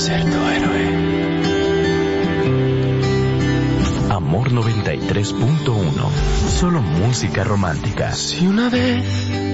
ser tu héroe. Amor 93.1. Solo música romántica. Si una vez